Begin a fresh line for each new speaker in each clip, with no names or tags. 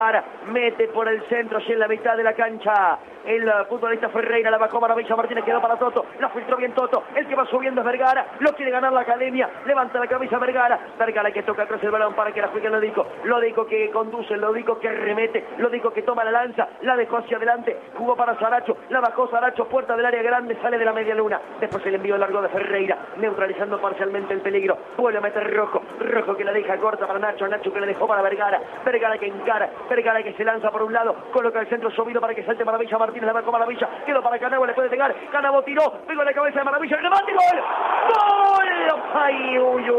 Mete por el centro, y en la mitad de la cancha el futbolista Ferreira, la bajó Maravilla Martínez, quedó para Toto, la filtró bien Toto, el que va subiendo es Vergara, lo quiere ganar la academia, levanta la cabeza Vergara que toca atrás el balón para que la juegue Lodico que conduce, Lodico que remete, Lodico que toma la lanza, la dejó hacia adelante, jugó para Saracho, la bajó Saracho, puerta del área grande, sale de la media luna, después el envío largo de Ferreira, neutralizando parcialmente el peligro, vuelve a meter Rojo que la deja corta para Nacho que la dejó para Vergara que encara, Vergara que se lanza por un lado, coloca el centro subido para que salte Maravilla Martínez, la marcó Maravilla, quedó para Canavo, le puede pegar, Canavo tiró, pegó en la cabeza de Maravilla, remate, gol, ¡gol! ¡Ay,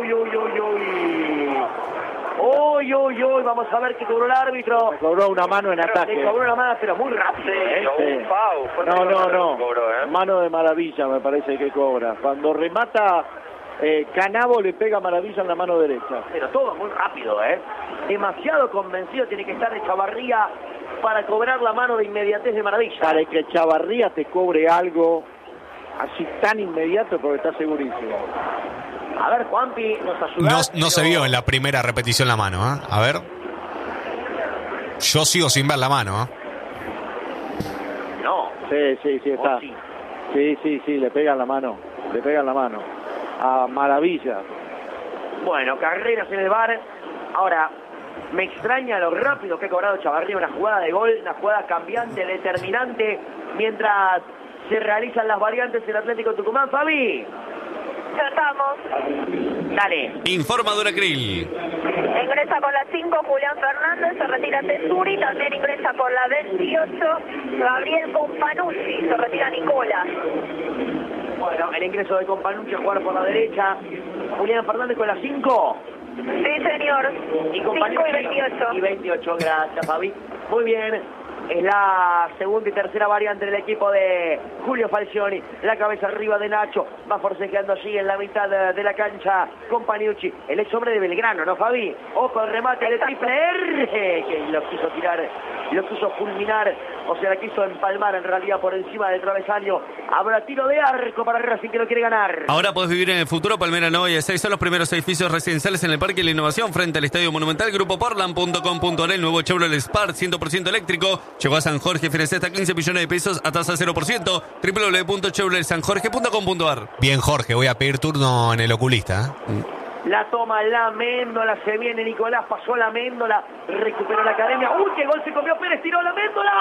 uy! Vamos a ver qué cobró el árbitro.
Le cobró una mano en ataque.
Le cobró una mano, pero muy rápido.
No. Mano de Maravilla me parece que cobra. Cuando remata Canavo le pega a Maravilla en la mano derecha.
Pero todo muy rápido, demasiado convencido tiene que estar Echavarría para cobrar la mano de inmediatez de Maravilla.
Para que Echavarría te cobre algo así tan inmediato, porque está segurísimo.
A ver, Juanpi, nos ayudás.
No se vio en la primera repetición la mano, A ver. Yo sigo sin ver la mano,
No.
Sí, está. Sí, le pegan la mano. A Maravilla.
Bueno, carreras en el VAR. Ahora, me extraña lo rápido que ha cobrado Echavarría una jugada de gol, una jugada cambiante, determinante, mientras se realizan las variantes del Atlético Tucumán. Fabi.
Ya estamos.
Dale.
Informa Duracril.
Ingresa con la 5 Julián Fernández, se retira Tesuri, también ingresa con la 28 Gabriel Companucci, se retira Nicola.
Bueno, el ingreso de Companucci a jugar por la derecha. Julián Fernández con la 5.
Sí, señor.
Y
5 y 28.
Y 28, gracias, Fabi. Muy bien. Es la segunda y tercera variante del equipo de Julio Falcioni. La cabeza arriba de Nacho. Va forcejeando allí en la mitad de la cancha Companucci. El ex hombre de Belgrano, ¿no, Fabi? Ojo al remate de triple R. Que lo quiso tirar, lo quiso fulminar. O sea, la quiso empalmar en realidad por encima del travesaño. Habrá tiro de arco para Racing que lo quiere ganar.
Ahora podés vivir en el futuro. Palmera Nova y 6 son los primeros edificios residenciales en el Parque de la Innovación frente al Estadio Monumental. Grupo Portland.com.ar. El nuevo Chevrolet Spark 100% eléctrico. Llegó a San Jorge, financia hasta 15 millones de pesos a tasa 0%. www.chevroletsanjorge.com.ar.
Bien, Jorge, voy a pedir turno en el oculista.
La toma la Méndola, se viene Nicolás, pasó la Méndola, recuperó la academia. ¡Uy, qué gol se comió Pérez! ¡Tiró la Méndola!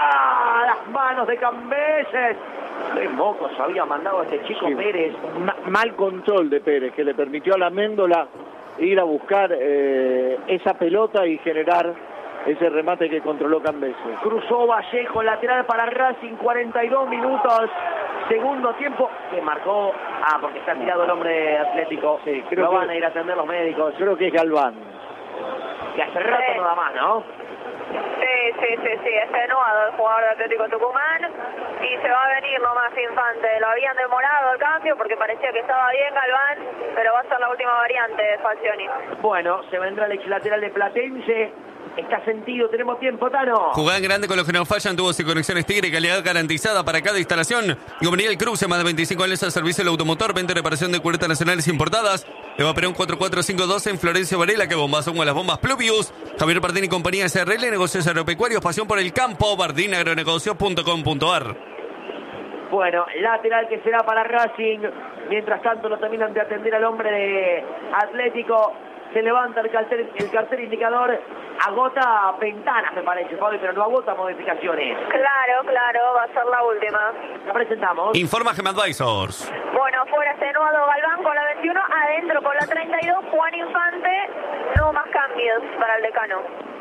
Las manos de Cambeses. ¡Qué mocos había mandado este chico Pérez!
Mal control de Pérez, que le permitió a la Méndola ir a buscar esa pelota y generar ese remate que controló Cambeses.
Cruzó Vallejo, lateral para Racing, 42 minutos. Segundo tiempo que marcó. Porque está tirado el hombre Atlético.
Sí,
lo van a ir a atender los médicos.
Creo que es Galván.
Que hace rato no da más, ¿no?
Sí, está enojado el jugador de Atlético Tucumán y se va a venir nomás Infante. Lo habían demorado el cambio porque parecía que estaba bien Galván, pero va a ser la última variante de Falcioni.
Bueno, se vendrá el ex lateral de Platense. Está sentido, tenemos tiempo, Tano.
Jugá en grande con los que no fallan, tubos y conexiones Tigre, calidad garantizada para cada instalación. Gomenial Cruce, más de 25 años al servicio del automotor, venta y reparación de cubetas nacionales importadas. Eva Perón 4452 en Florencio Varela, que bombas son las bombas Pluvius. Javier Bardini y compañía SRL, negocios agropecuarios, pasión por el campo, bardinagronegocios.com.ar.
Bueno, lateral que será para Racing. Mientras tanto lo terminan de atender al hombre de Atlético. Se levanta el cartel indicador, agota ventanas me parece, Fabi, pero no agota modificaciones.
Claro, va a ser la última.
La presentamos.
Informa Gem Advisors.
Bueno, fuera extenuado Galván con la 21, adentro con la 32, Juan Infante, no más cambios para el decano.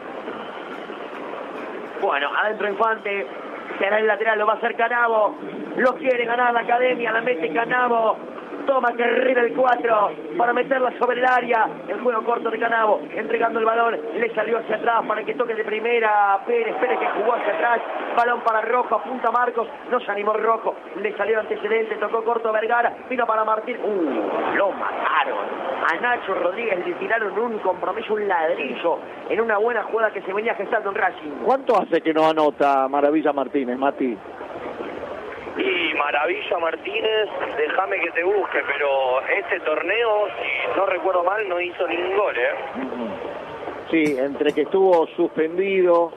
Bueno, adentro Infante, será el lateral, lo va a hacer Canavo, lo quiere ganar la academia, la mete Canavo. Toma Carrera el 4 para meterla sobre el área. El juego corto de Canavo, entregando el balón, le salió hacia atrás para que toque de primera Pérez que jugó hacia atrás, balón para Rojo, apunta Marcos, no se animó Rojo, le salió antecedente, tocó corto Vergara, vino para Martín, lo mataron. A Nacho Rodríguez le tiraron un compromiso, un ladrillo, en una buena jugada que se venía gestando en Racing.
¿Cuánto hace que no anota Maravilla Martínez, Mati?
Y Maravilla Martínez, déjame que te busque, pero este torneo, si no recuerdo mal, no hizo ningún gol,
Sí, entre que estuvo suspendido